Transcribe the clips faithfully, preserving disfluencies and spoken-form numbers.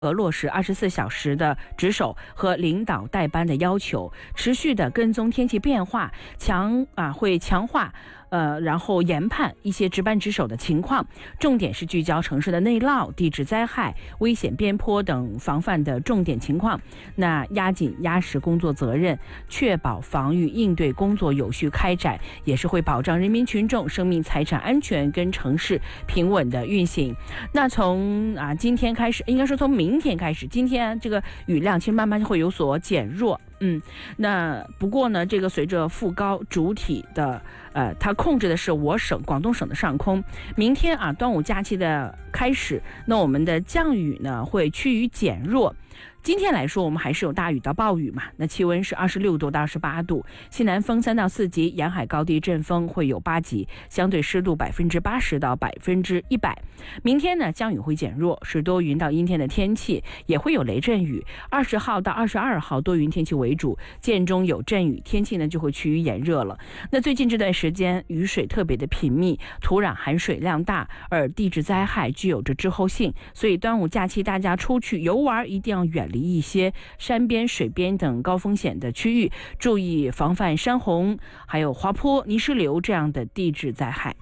额落实二十四小时的值守和领导带班的要求，持续的跟踪天气变化，强啊会强化呃，然后研判一些值班值守的情况，重点是聚焦城市的内涝、地质灾害、危险边坡等防范的重点情况。那压紧压实工作责任，确保防御应对工作有序开展，也是会保障人民群众生命财产安全跟城市平稳的运行。那从啊今天开始，应该说从明天开始，今天这个雨量其实慢慢会有所减弱。嗯，那不过呢，这个随着副高主体的呃，它控制的是我省广东省的上空。明天啊，端午假期的开始，那我们的降雨呢会趋于减弱。今天来说，我们还是有大雨到暴雨嘛，那气温是二十六度到二十八度，西南风三到四级，沿海高地阵风会有八级，相对湿度百分之八十到百分之一百。明天呢，降雨会减弱，是多云到阴天的天气，也会有雷阵雨。二十号到二十二号多云天气为主，间中有阵雨，天气呢就会趋于炎热了。那最近这段时间雨水特别的频密，土壤含水量大，而地质灾害具有着滞后性，所以端午假期大家出去游玩一定要远离一些山边、水边等高风险的区域，注意防范山洪、还有滑坡、泥石流这样的地质灾害。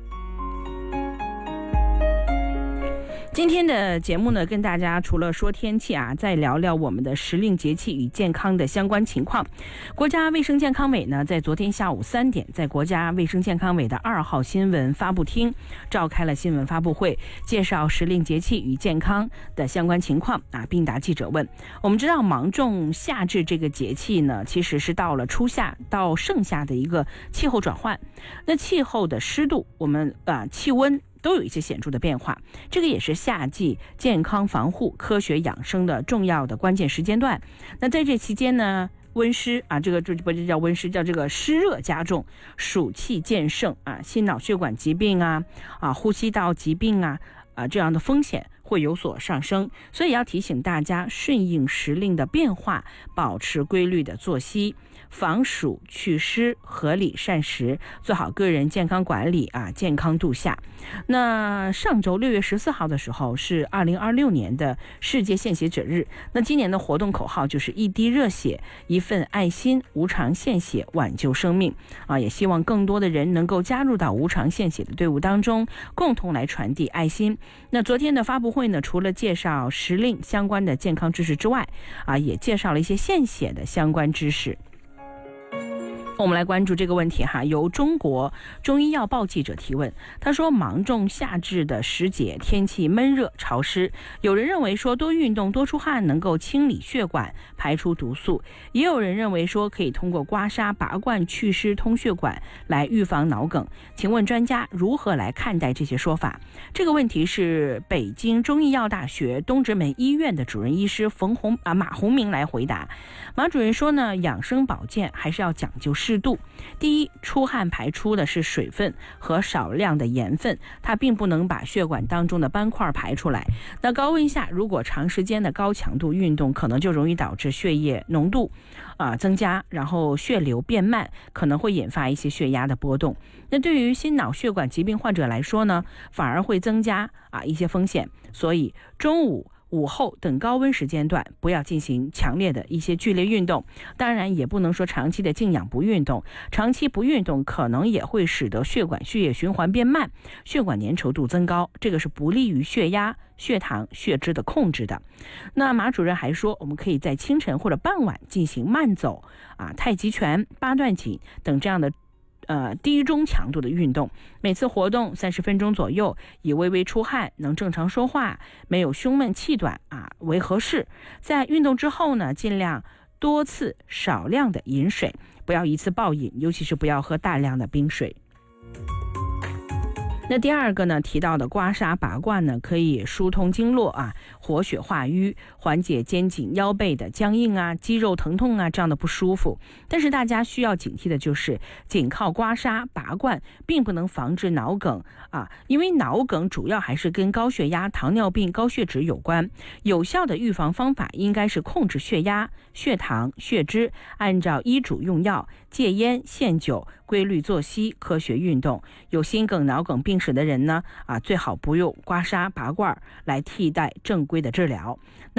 今天的节目呢，跟大家除了说天气啊，再聊聊我们的时令节气与健康的相关情况。国家卫生健康委呢，在昨天下午三点，在国家卫生健康委的二号新闻发布厅召开了新闻发布会，介绍时令节气与健康的相关情况啊，并答记者问。我们知道芒种夏至这个节气呢，其实是到了初夏到盛夏的一个气候转换，那气候的湿度，我们啊气温都有一些显著的变化，这个也是夏季健康防护、科学养生的重要的关键时间段。那在这期间呢，温湿啊，这个这不叫温湿，叫这个湿热加重，暑气渐盛啊，心脑血管疾病啊啊，呼吸道疾病啊啊这样的风险会有所上升，所以要提醒大家顺应时令的变化，保持规律的作息，防暑祛湿，合理膳食，做好个人健康管理啊，健康度夏。那上周六月十四号的时候是二零二六年的世界献血者日，那今年的活动口号就是一滴热血，一份爱心，无偿献血，挽救生命啊！也希望更多的人能够加入到无偿献血的队伍当中，共同来传递爱心。那昨天的发布会呢，除了介绍时令相关的健康知识之外啊，也介绍了一些献血的相关知识。我们来关注这个问题哈，由中国中医药报记者提问，他说芒种夏至的时节，天气闷热潮湿，有人认为说多运动多出汗能够清理血管排出毒素，也有人认为说可以通过刮痧拔罐祛湿通血管来预防脑梗，请问专家如何来看待这些说法？这个问题是北京中医药大学东直门医院的主任医师冯红啊马红明来回答。马主任说呢，养生保健还是要讲究适度。第一，出汗排出的是水分和少量的盐分，它并不能把血管当中的斑块排出来。那高温下，如果长时间的高强度运动，可能就容易导致血液浓度啊、呃、增加，然后血流变慢，可能会引发一些血压的波动。那对于心脑血管疾病患者来说呢，反而会增加啊一些风险。所以中午午后等高温时间段不要进行强烈的一些剧烈运动，当然也不能说长期的静养不运动，长期不运动可能也会使得血管血液循环变慢，血管粘稠度增高，这个是不利于血压、血糖、血脂的控制的。那马主任还说，我们可以在清晨或者傍晚进行慢走啊、太极拳、八段锦等这样的呃，低中强度的运动，每次活动三十分钟左右，以微微出汗、能正常说话、没有胸闷气短啊为合适。在运动之后呢，尽量多次少量的饮水，不要一次暴饮，尤其是不要喝大量的冰水。那第二个呢，提到的刮痧拔罐呢，可以疏通经络啊，活血化瘀，缓解肩颈腰背的僵硬啊、肌肉疼痛啊这样的不舒服。但是大家需要警惕的就是，仅靠刮痧拔罐并不能防治脑梗啊，因为脑梗主要还是跟高血压、糖尿病、高血脂有关。有效的预防方法应该是控制血压、血糖、血脂，按照医嘱用药，戒烟限酒， 规律作息、科学运动。有心梗、脑梗病史的人呢，啊，最好不用刮痧、拔罐来替代正规的治疗。